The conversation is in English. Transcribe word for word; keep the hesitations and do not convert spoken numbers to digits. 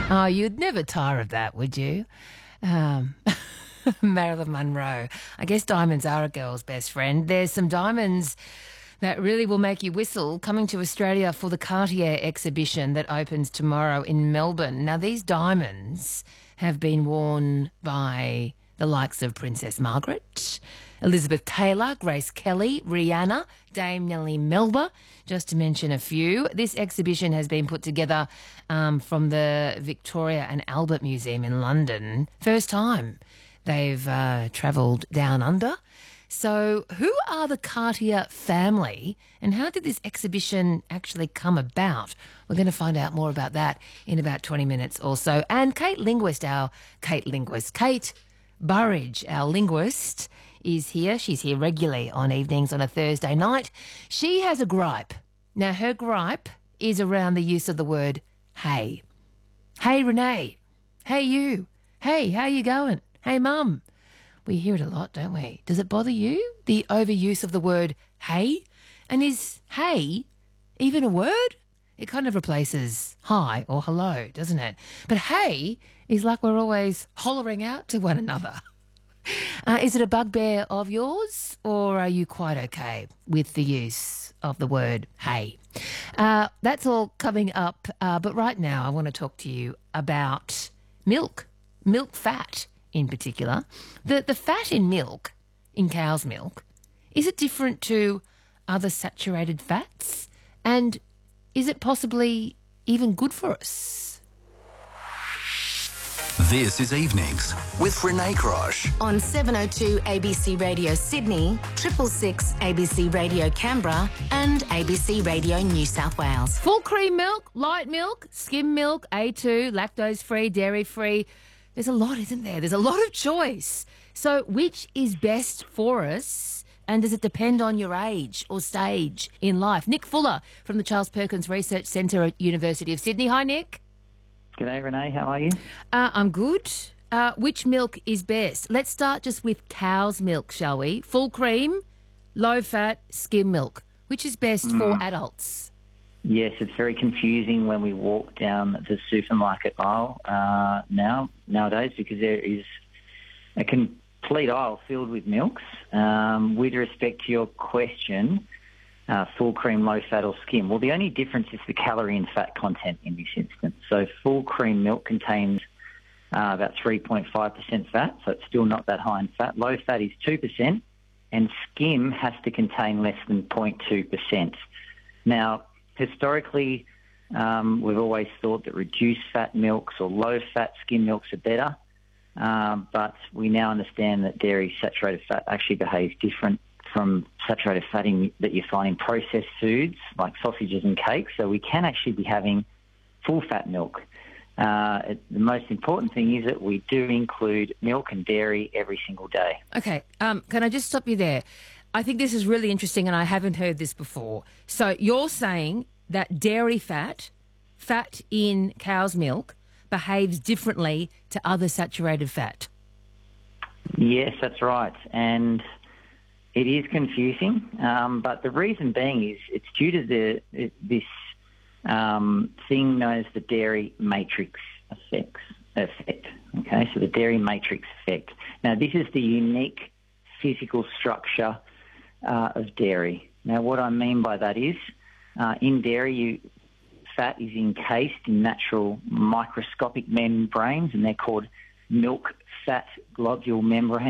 Oh, you'd never tire of that, would you? Um, Marilyn Monroe. I guess diamonds are a girl's best friend. There's some diamonds that really will make you whistle coming to Australia for the Cartier exhibition that opens tomorrow in Melbourne. Now, these diamonds have been worn by the likes of Princess Margaret, Elizabeth Taylor, Grace Kelly, Rihanna, Dame Nellie Melba, just to mention a few. This exhibition has been put together um, from the Victoria and Albert Museum in London. First time they've uh, travelled down under. So who are the Cartier family and how did this exhibition actually come about? We're going to find out more about that in about twenty minutes or so. And Kate Linguist, our Kate Linguist, Kate Burridge, our linguist, is here. She's here regularly on evenings on a Thursday night. She has a gripe. Now, her gripe is around the use of the word hey. Hey, Renee. Hey, you. Hey, how you going? Hey, Mum. We hear it a lot, don't we? Does it bother you, the overuse of the word hey? And is hey even a word? It kind of replaces hi or hello, doesn't it? But hey is like we're always hollering out to one another. Uh, is it a bugbear of yours or are you quite okay with the use of the word hey? Uh, that's all coming up. Uh, but right now I want to talk to you about milk, milk fat in particular. The, the fat in milk, in cow's milk, is it different to other saturated fats? And is it possibly even good for us? This is Evenings with Renee Crosh. On seven oh two A B C Radio Sydney, triple six A B C Radio Canberra and A B C Radio New South Wales. Full cream milk, light milk, skim milk, A two, lactose-free, dairy-free. There's a lot, isn't there? There's a lot of choice. So which is best for us? And does it depend on your age or stage in life? Nick Fuller from the Charles Perkins Research Centre at University of Sydney. Hi, Nick. G'day, Renee. How are you? Uh, I'm good. Uh, which milk is best? Let's start just with cow's milk, shall we? Full cream, low fat, skim milk. Which is best mm. for adults? Yes, it's very confusing when we walk down the supermarket aisle uh, now nowadays because there is a complete aisle filled with milks. Um, with respect to your question, uh, full cream, low fat or skim, well, the only difference is the calorie and fat content in this instance. So full cream milk contains uh, about three point five percent fat, so it's still not that high in fat. Low fat is two percent and skim has to contain less than zero point two percent. Now, historically, um, we've always thought that reduced fat milks or low fat skim milks are better, um, but we now understand that dairy saturated fat actually behaves different from saturated fat in, that you find in processed foods like sausages and cakes. So we can actually be having full fat milk. Uh, it, the most important thing is that we do include milk and dairy every single day. Okay, um, can I just stop you there? I think this is really interesting and I haven't heard this before. So you're saying that dairy fat, fat in cow's milk, behaves differently to other saturated fat? Yes, that's right. And it is confusing, um, but the reason being is it's due to the this um, thing known as the dairy matrix effects, effect. Okay, so the dairy matrix effect. Now, this is the unique physical structure Uh, of dairy. Now, what I mean by that is, uh, in dairy, you, fat is encased in natural microscopic membranes, and they're called milk fat globule membranes.